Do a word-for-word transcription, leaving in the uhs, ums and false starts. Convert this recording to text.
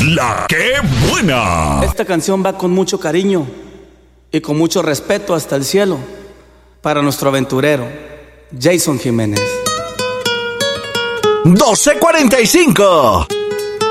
La que buena. Esta canción va con mucho cariño y con mucho respeto hasta el cielo para nuestro aventurero Jason Jiménez. doce cuarenta y cinco.